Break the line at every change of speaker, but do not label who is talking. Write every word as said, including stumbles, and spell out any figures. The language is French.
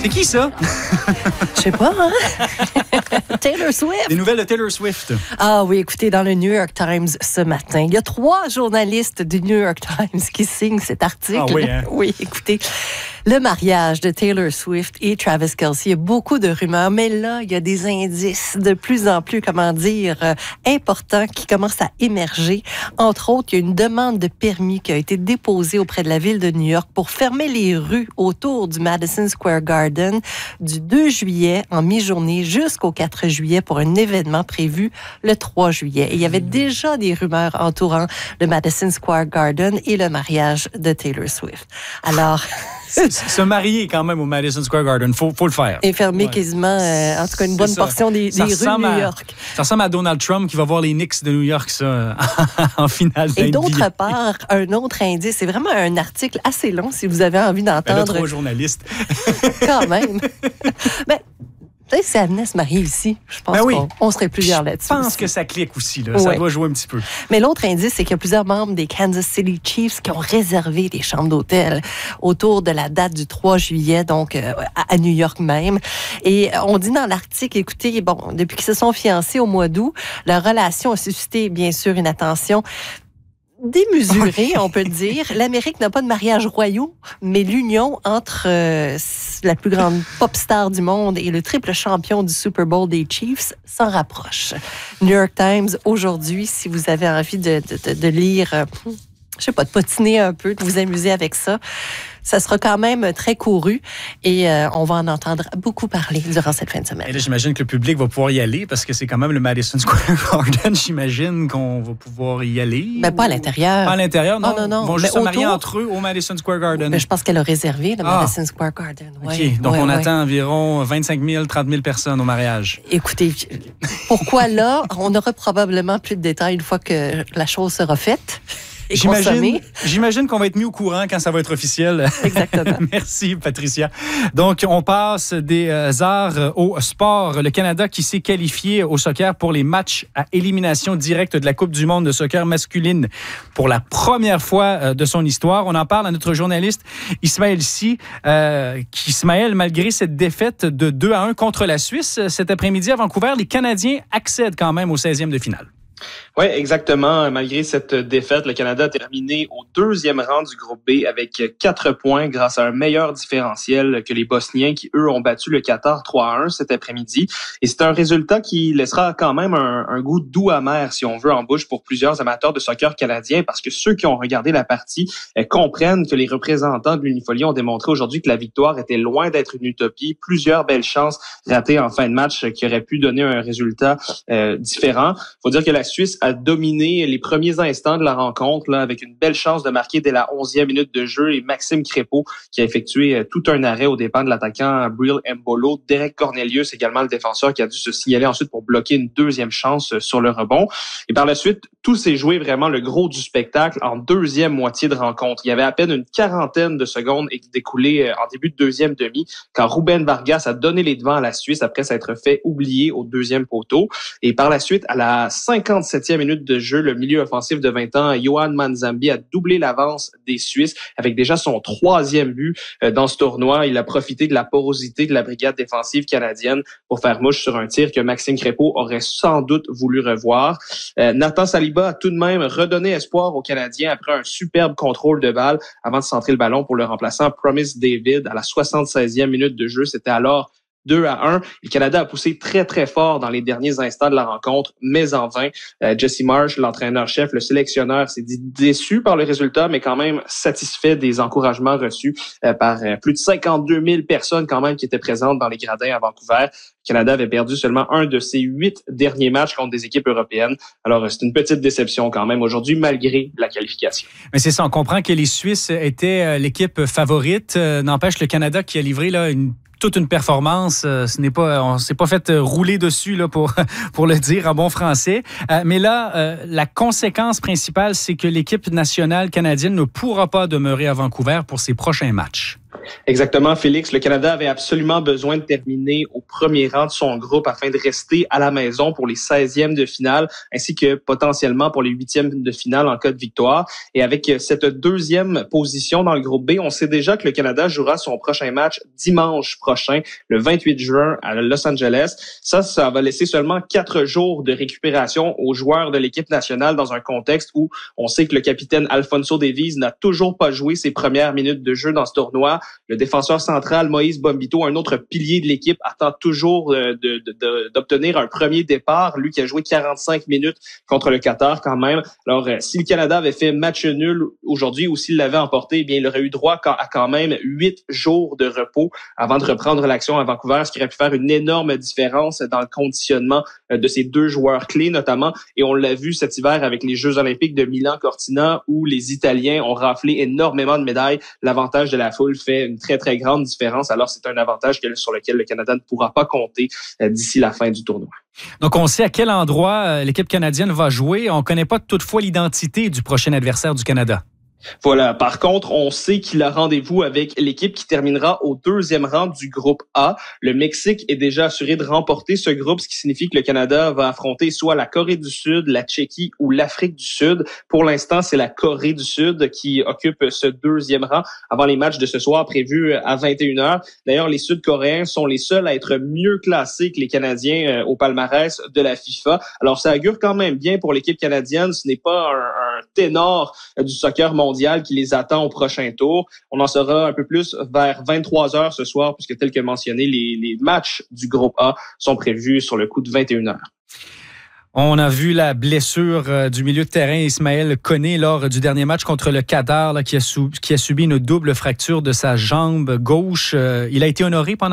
C'est qui ça?
Je sais pas, hein? Taylor Swift.
Des nouvelles de Taylor Swift.
Ah oui, écoutez, dans le New York Times ce matin, il y a trois journalistes du New York Times qui signent cet article.
Ah oui, hein?
Oui, écoutez, le mariage de Taylor Swift et Travis Kelce, il y a beaucoup de rumeurs, mais là, il y a des indices de plus en plus, comment dire, euh, importants qui commencent à émerger. Entre autres, il y a une demande de permis qui a été déposée auprès de la ville de New York pour fermer les rues autour du Madison Square Garden du deux juillet en mi-journée jusqu'au quatre juillet pour un événement prévu le trois juillet. Et il y avait déjà des rumeurs entourant le Madison Square Garden et le mariage de Taylor Swift. Alors...
Se marier quand même au Madison Square Garden, faut, faut le faire.
Et fermer ouais. quasiment, euh, en tout cas, une bonne portion des, des rues de New York.
À, ça ressemble à Donald Trump qui va voir les Knicks de New York, ça, en finale.
Et d'autre part, un autre indice, c'est vraiment un article assez long si vous avez envie d'entendre.
Ben là, trois journalistes.
Quand même. Ben, peut-être si elle venait se marier ici, je pense ben oui. qu'on on serait plusieurs là-dessus.
Je pense
aussi.
que ça clique aussi. Là. Ça
ouais.
doit jouer un petit peu.
Mais l'autre indice, c'est qu'il y a plusieurs membres des Kansas City Chiefs qui ont réservé des chambres d'hôtel autour de la date du trois juillet, donc euh, à New York même. Et on dit dans l'article, écoutez, bon, depuis qu'ils se sont fiancés au mois d'août, leur relation a suscité, bien sûr, une attention démesuré, on peut le dire. L'Amérique n'a pas de mariage royaux, mais l'union entre euh, la plus grande pop star du monde et le triple champion du Super Bowl des Chiefs s'en rapproche. New York Times, aujourd'hui, si vous avez envie de, de, de lire, euh, je sais pas, de potiner un peu, de vous amuser avec ça, ça sera quand même très couru et euh, on va en entendre beaucoup parler durant cette fin de semaine.
Et là, j'imagine que le public va pouvoir y aller parce que c'est quand même le Madison Square Garden. J'imagine qu'on va pouvoir y aller.
Mais pas à l'intérieur.
Pas à l'intérieur, non?
Oh, non, non.
Ils vont juste
mais
se marier
autour,
entre eux au Madison Square Garden.
Mais je pense qu'elle a réservé le ah. Madison Square Garden. Ouais.
OK. Donc,
ouais,
on
ouais.
attend environ vingt-cinq mille, trente mille personnes au mariage.
Écoutez, pourquoi là? On aura probablement plus de détails une fois que la chose sera faite.
J'imagine, j'imagine qu'on va être mis au courant quand ça va être officiel.
Exactement.
Merci, Patricia. Donc, on passe des euh, arts au sport. Le Canada qui s'est qualifié au soccer pour les matchs à élimination directe de la Coupe du monde de soccer masculine pour la première fois euh, de son histoire. On en parle à notre journaliste Ismaël Sy. Euh, qui, Ismaël, malgré cette défaite de deux à un contre la Suisse cet après-midi à Vancouver, les Canadiens accèdent quand même au seizième de finale.
Oui, exactement. Malgré cette défaite, le Canada a terminé au deuxième rang du groupe B avec quatre points grâce à un meilleur différentiel que les Bosniens qui, eux, ont battu le Qatar trois à un cet après-midi. Et c'est un résultat qui laissera quand même un, un goût doux amer, si on veut, en bouche pour plusieurs amateurs de soccer canadiens parce que ceux qui ont regardé la partie eh, comprennent que les représentants de l'Unifolie ont démontré aujourd'hui que la victoire était loin d'être une utopie. Plusieurs belles chances ratées en fin de match qui auraient pu donner un résultat euh, différent. Faut dire que la Suisse a dominé les premiers instants de la rencontre là, avec une belle chance de marquer dès la onzième minute de jeu et Maxime Crépeau qui a effectué tout un arrêt aux dépens de l'attaquant Bril Mbolo. Derek Cornelius, également le défenseur, qui a dû se signaler ensuite pour bloquer une deuxième chance sur le rebond. Et par la suite, tout s'est joué vraiment le gros du spectacle en deuxième moitié de rencontre. Il y avait à peine une quarantaine de secondes découlées en début de deuxième demi quand Ruben Vargas a donné les devants à la Suisse après s'être fait oublier au deuxième poteau. Et par la suite, à la cinquante-septième minute de jeu, le milieu offensif de vingt ans, Yohan Manzambi, a doublé l'avance des Suisses avec déjà son troisième but dans ce tournoi. Il a profité de la porosité de la brigade défensive canadienne pour faire mouche sur un tir que Maxime Crépeau aurait sans doute voulu revoir. Euh, Nathan Saliba a tout de même redonné espoir aux Canadiens après un superbe contrôle de balle avant de centrer le ballon pour le remplaçant Promise David à la soixante-seizième minute de jeu. C'était alors deux à un. Le Canada a poussé très, très fort dans les derniers instants de la rencontre, mais en vain. Euh, Jesse Marsh, l'entraîneur-chef, le sélectionneur, s'est dit déçu par le résultat, mais quand même satisfait des encouragements reçus euh, par euh, plus de cinquante-deux mille personnes quand même qui étaient présentes dans les gradins à Vancouver. Le Canada avait perdu seulement un de ses huit derniers matchs contre des équipes européennes. Alors, euh, c'est une petite déception quand même aujourd'hui, malgré la qualification.
Mais c'est ça, on comprend que les Suisses étaient euh, l'équipe favorite. Euh, n'empêche, le Canada qui a livré là une toute une performance. Euh, ce n'est pas, on s'est pas fait rouler dessus là pour pour le dire en bon français. Euh, mais là, euh, la conséquence principale, c'est que l'équipe nationale canadienne ne pourra pas demeurer à Vancouver pour ses prochains matchs.
Exactement, Félix. Le Canada avait absolument besoin de terminer au premier rang de son groupe afin de rester à la maison pour les seizièmes de finale, ainsi que potentiellement pour les huitièmes de finale en cas de victoire. Et avec cette deuxième position dans le groupe B, on sait déjà que le Canada jouera son prochain match dimanche prochain, le vingt-huit juin à Los Angeles. Ça, ça va laisser seulement quatre jours de récupération aux joueurs de l'équipe nationale dans un contexte où on sait que le capitaine Alfonso Davies n'a toujours pas joué ses premières minutes de jeu dans ce tournoi. Le défenseur central Moïse Bombito, un autre pilier de l'équipe, attend toujours de, de, de, d'obtenir un premier départ. Lui qui a joué quarante-cinq minutes contre le Qatar quand même. Alors, euh, si le Canada avait fait match nul aujourd'hui ou s'il l'avait emporté, eh bien, il aurait eu droit à quand même huit jours de repos avant de reprendre l'action à Vancouver, ce qui aurait pu faire une énorme différence dans le conditionnement de ces deux joueurs clés notamment. Et on l'a vu cet hiver avec les Jeux olympiques de Milan-Cortina où les Italiens ont raflé énormément de médailles. L'avantage de la foule fait une très, très grande différence. Alors, c'est un avantage sur lequel le Canada ne pourra pas compter d'ici la fin du tournoi.
Donc, on sait à quel endroit l'équipe canadienne va jouer. On ne connaît pas toutefois l'identité du prochain adversaire du Canada.
Voilà. Par contre, on sait qu'il a rendez-vous avec l'équipe qui terminera au deuxième rang du groupe A. Le Mexique est déjà assuré de remporter ce groupe, ce qui signifie que le Canada va affronter soit la Corée du Sud, la Tchéquie ou l'Afrique du Sud. Pour l'instant, c'est la Corée du Sud qui occupe ce deuxième rang avant les matchs de ce soir prévus à vingt et une heures. D'ailleurs, les Sud-Coréens sont les seuls à être mieux classés que les Canadiens au palmarès de la FIFA. Alors, ça augure quand même bien pour l'équipe canadienne. Ce n'est pas un, un ténor du soccer mondial qui les attend au prochain tour. On en saura un peu plus vers vingt-trois heures ce soir, puisque tel que mentionné, les, les matchs du groupe A sont prévus sur le coup de vingt et une heures.
On a vu la blessure du milieu de terrain Ismaël Koné lors du dernier match contre le Qatar, là, qui, a sou- qui a subi une double fracture de sa jambe gauche. Il a été honoré pendant